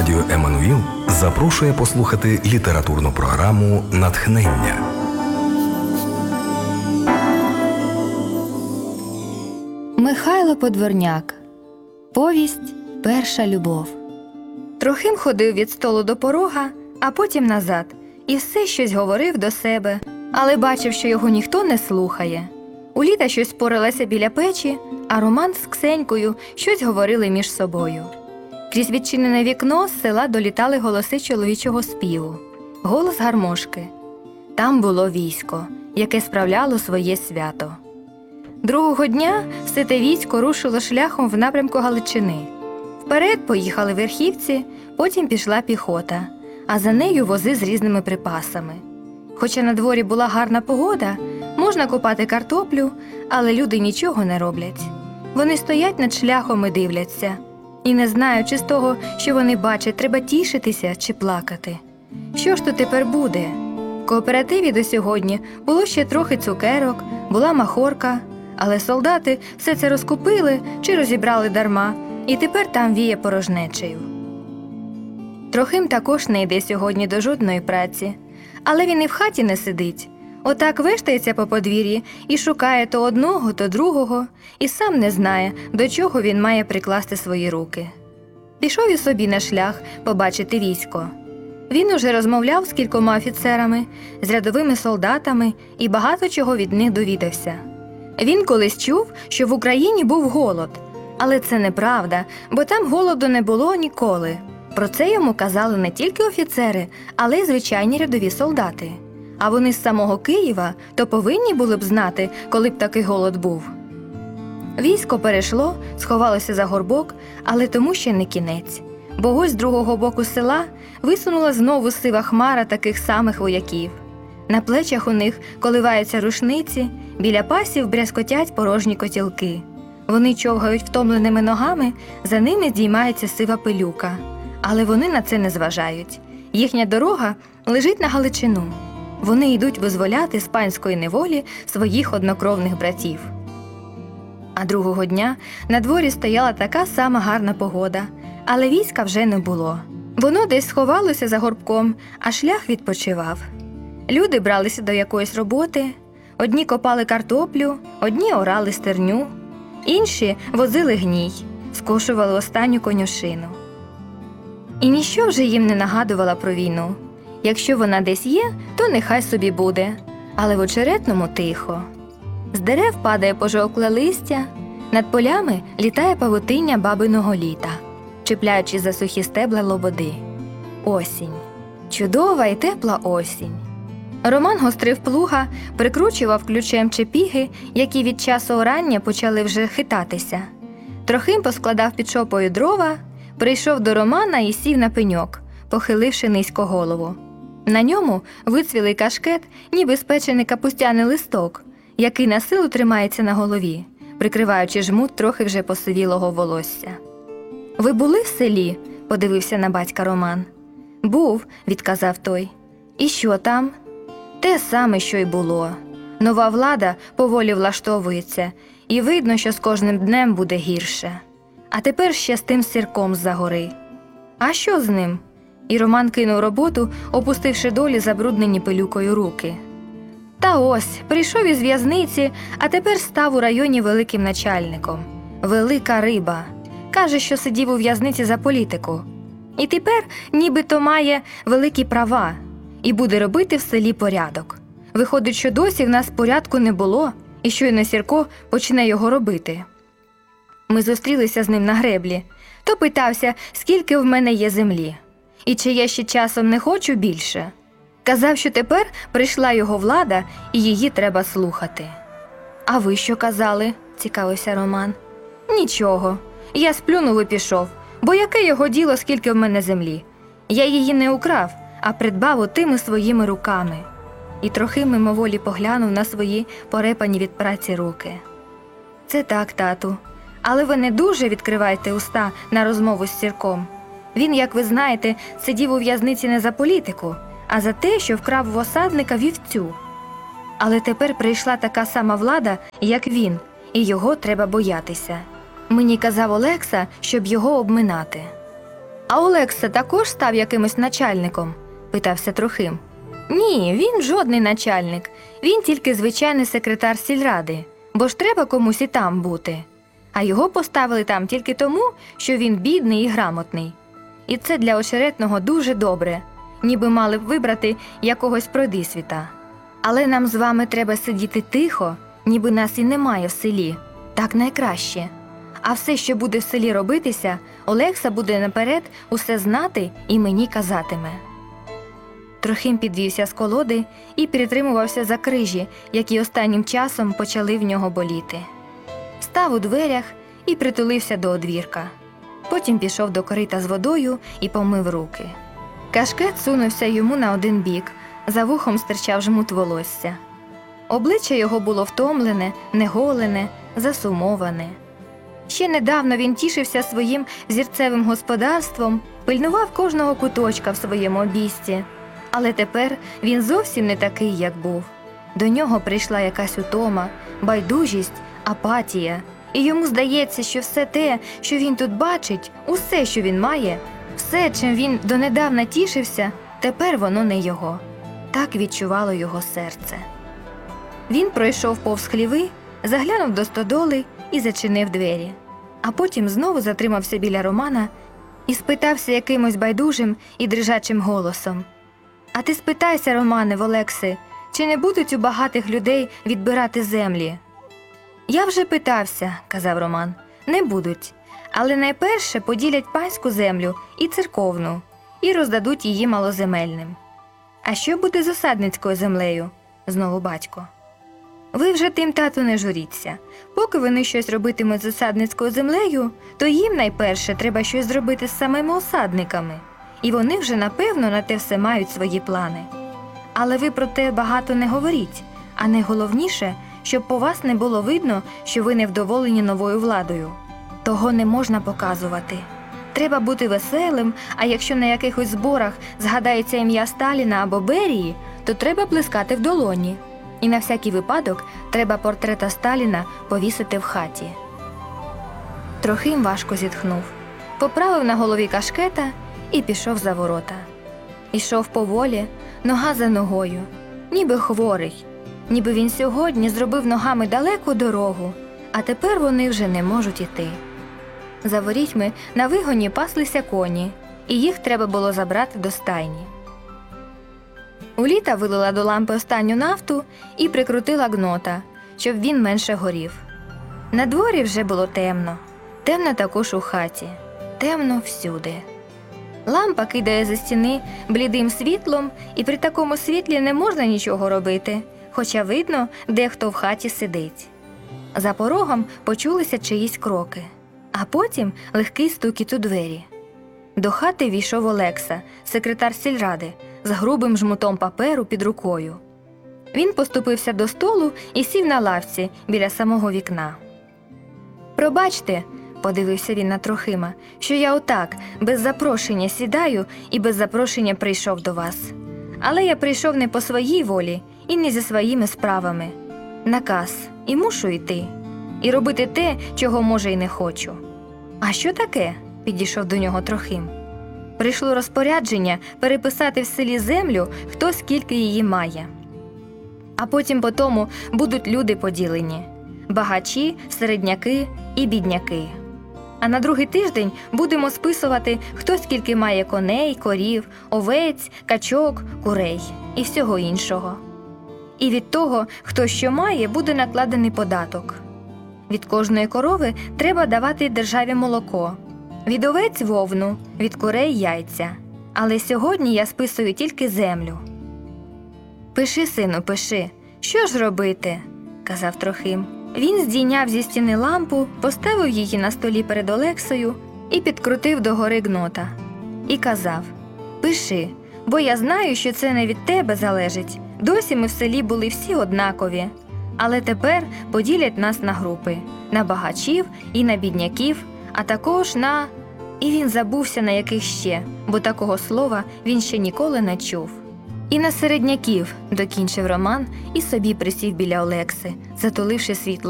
Радіо Еммануїл запрошує послухати літературну програму «Натхнення». Михайло Подворняк. Повість «Перша любов». Трохим ходив від столу до порога, а потім назад, і все щось говорив до себе, але бачив, що його ніхто не слухає. Уліта щось поралася біля печі, а Роман з Ксенькою щось говорили між собою. Крізь відчинене вікно з села долітали голоси чоловічого співу, голос гармошки. Там було військо, яке справляло своє свято. Другого дня все те військо рушило шляхом в напрямку Галичини. Вперед поїхали верхівці, потім пішла піхота, а за нею вози з різними припасами. Хоча на дворі була гарна погода, можна копати картоплю, але люди нічого не роблять. Вони стоять над шляхом і дивляться. І не знаю, чи з того, що вони бачать, треба тішитися чи плакати. Що ж то тепер буде? В кооперативі до сьогодні було ще трохи цукерок, була махорка, але солдати все це розкупили чи розібрали дарма, і тепер там віє порожнечею. Трохим також не йде сьогодні до жодної праці, але він і в хаті не сидить. Отак вештається по подвір'ї і шукає то одного, то другого, і сам не знає, до чого він має прикласти свої руки. Пішов і собі на шлях побачити військо. Він уже розмовляв з кількома офіцерами, з рядовими солдатами і багато чого від них довідався. Він колись чув, що в Україні був голод, але це неправда, бо там голоду не було ніколи. Про це йому казали не тільки офіцери, але й звичайні рядові солдати. А вони з самого Києва, то повинні були б знати, коли б такий голод був. Військо перейшло, сховалося за горбок, але тому ще не кінець. Бо ось з другого боку села висунула знову сива хмара таких самих вояків. На плечах у них коливаються рушниці, біля пасів брязкотять порожні котілки. Вони човгають втомленими ногами, за ними здіймається сива пилюка. Але вони на це не зважають. Їхня дорога лежить на Галичину. Вони йдуть визволяти з панської неволі своїх однокровних братів. А другого дня на дворі стояла така сама гарна погода, але війська вже не було. Воно десь сховалося за горбком, а шлях відпочивав. Люди бралися до якоїсь роботи, одні копали картоплю, одні орали стерню, інші возили гній, скошували останню конюшину. І ніщо вже їм не нагадувало про війну. Якщо вона десь є, то нехай собі буде, але в очеретному тихо. З дерев падає пожовкле листя, над полями літає павутиння бабиного літа, чіпляючи за сухі стебла лободи. Осінь. Чудова і тепла осінь. Роман гострив плуга, прикручував ключем чепіги, які від часу орання почали вже хитатися. Трохим поскладав під шопою дрова, прийшов до Романа і сів на пеньок, похиливши низько голову. На ньому вицвілий кашкет, ніби спечений капустяний листок, який на силу тримається на голові, прикриваючи жмут трохи вже посивілого волосся. «Ви були в селі?» – подивився на батька Роман. «Був», – відказав той. «І що там?» «Те саме, що й було. Нова влада поволі влаштовується, і видно, що з кожним днем буде гірше. А тепер ще з тим сірком з-за гори». «А що з ним?» І Роман кинув роботу, опустивши долі забруднені пилюкою руки. «Та ось, прийшов із в'язниці, а тепер став у районі великим начальником. Велика риба. Каже, що сидів у в'язниці за політику. І тепер нібито має великі права і буде робити в селі порядок. Виходить, що досі в нас порядку не було, і щойно Сірко почне його робити. Ми зустрілися з ним на греблі. То питався, скільки в мене є землі. І чи я ще часом не хочу більше. Казав, що тепер прийшла його влада, і її треба слухати». «А ви що казали?» – цікавився Роман. «Нічого. Я сплюнув і пішов. Бо яке його діло, скільки в мене землі? Я її не украв, а придбав отими своїми руками». І трохи мимоволі поглянув на свої порепані від праці руки. «Це так, тату. Але ви не дуже відкривайте уста на розмову з Сірком. Він, як ви знаєте, сидів у в'язниці не за політику, а за те, що вкрав в осадника вівцю. Але тепер прийшла така сама влада, як він, і його треба боятися. Мені казав Олекса, щоб його обминати». А Олекса також став якимось начальником? Питався Трохим. Ні, він жодний начальник. Він тільки звичайний секретар сільради, бо ж треба комусь і там бути. А його поставили там тільки тому, що він бідний і грамотний. І це для очеретного дуже добре, ніби мали б вибрати якогось пройдисвіта. Але нам з вами треба сидіти тихо, ніби нас і немає в селі. Так найкраще. А все, що буде в селі робитися, Олекса буде наперед усе знати і мені казатиме. Трохим підвівся з колоди і притримувався за крижі, які останнім часом почали в нього боліти. Став у дверях і притулився до одвірка. Потім пішов до корита з водою і помив руки. Кашкет сунувся йому на один бік, за вухом стирчав жмут волосся. Обличчя його було втомлене, неголене, засумоване. Ще недавно він тішився своїм зірцевим господарством, пильнував кожного куточка в своєму обійсті. Але тепер він зовсім не такий, як був. До нього прийшла якась утома, байдужість, апатія. І йому здається, що все те, що він тут бачить, усе, що він має, все, чим він донедавна тішився, тепер воно не його. Так відчувало його серце. Він пройшов повз хліви, заглянув до стодоли і зачинив двері. А потім знову затримався біля Романа і спитався якимось байдужим і дрижачим голосом. «А ти спитайся, Романе, в Олекси, чи не будуть у багатих людей відбирати землі?» «Я вже питався», – казав Роман, – «не будуть. Але найперше поділять панську землю і церковну, і роздадуть її малоземельним». «А що буде з осадницькою землею?» – знову батько. «Ви вже тим, тату, не журіться. Поки вони щось робитимуть з осадницькою землею, то їм найперше треба щось зробити з самими осадниками. І вони вже, напевно, на те все мають свої плани. Але ви про те багато не говоріть, а найголовніше, щоб по вас не було видно, що ви невдоволені новою владою. Того не можна показувати. Треба бути веселим, а якщо на якихось зборах згадається ім'я Сталіна або Берії, то треба плескати в долоні. І на всякий випадок треба портрета Сталіна повісити в хаті». Трохим важко зітхнув, поправив на голові кашкета і пішов за ворота. Ішов поволі, нога за ногою, ніби хворий, ніби він сьогодні зробив ногами далеку дорогу, а тепер вони вже не можуть іти. За ворітьми на вигоні паслися коні, і їх треба було забрати до стайні. Уліта вилила до лампи останню нафту і прикрутила гнота, щоб він менше горів. На дворі вже було темно. Темно також у хаті. Темно всюди. Лампа кидає за стіни блідим світлом, і при такому світлі не можна нічого робити, хоча видно, де хто в хаті сидить. За порогом почулися чиїсь кроки, а потім легкий стукіт у двері. До хати війшов Олекса, секретар сільради, з грубим жмутом паперу під рукою. Він поступився до столу і сів на лавці біля самого вікна. «Пробачте», – подивився він на Трохима, – «що я отак, без запрошення сідаю і без запрошення прийшов до вас. Але я прийшов не по своїй волі і не зі своїми справами. Наказ, і мушу йти. І робити те, чого, може, й не хочу». «А що таке?» – підійшов до нього Трохим. «Прийшло розпорядження переписати в селі землю, хто скільки її має. А потім по тому будуть люди поділені – багачі, середняки і бідняки. А на другий тиждень будемо списувати, хто скільки має коней, корів, овець, качок, курей і всього іншого. І від того, хто що має, буде накладений податок. Від кожної корови треба давати державі молоко, від овець – вовну, від курей – яйця. Але сьогодні я списую тільки землю». «Пиши, сину, пиши. Що ж робити?» – казав Трохим. Він здійняв зі стіни лампу, поставив її на столі перед Олексою і підкрутив догори гнота. І казав: «Пиши, бо я знаю, що це не від тебе залежить. Досі ми в селі були всі однакові. Але тепер поділять нас на групи – на багачів і на бідняків, а також на…» І він забувся на яких ще, бо такого слова він ще ніколи не чув. «І на середняків», – докінчив Роман і собі присів біля Олекси, затуливши світло